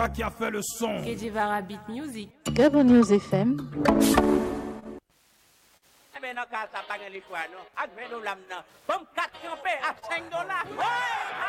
Qui a fait le son? Kedivara Beat Music. Gabon News FM. Mais non, quand ça pas les fois, non. Admettons l'âme, non. Comme 4 campés à $5.